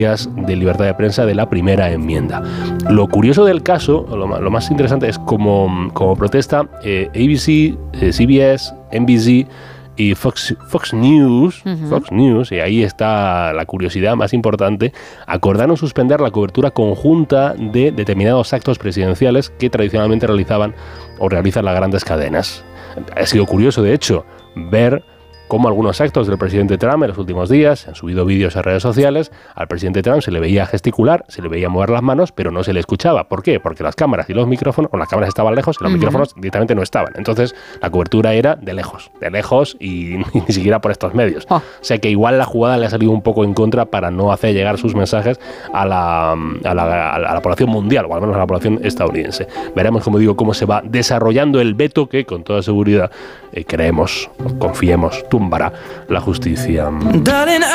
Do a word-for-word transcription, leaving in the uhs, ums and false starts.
de libertad de prensa de la primera enmienda. Lo curioso del caso, lo más, lo más interesante es como, como protesta eh, A B C, eh, C B S, N B C y Fox, Fox News, uh-huh. Fox News, y ahí está la curiosidad más importante, acordaron suspender la cobertura conjunta de determinados actos presidenciales que tradicionalmente realizaban o realizan las grandes cadenas. Ha sido curioso, de hecho, ver cómo algunos actos del presidente Trump en los últimos días han subido vídeos a redes sociales. Al presidente Trump se le veía gesticular, se le veía mover las manos, pero no se le escuchaba. ¿Por qué? Porque las cámaras y los micrófonos, o las cámaras estaban lejos y los uh-huh. micrófonos directamente no estaban. Entonces, la cobertura era de lejos, de lejos y ni siquiera por estos medios. Oh. O sea que igual la jugada le ha salido un poco en contra para no hacer llegar sus mensajes a la, a la, a la población mundial, o al menos a la población estadounidense. Veremos, como digo, cómo se va desarrollando el veto que, con toda seguridad, eh, creemos, confiemos, tumbará la justicia.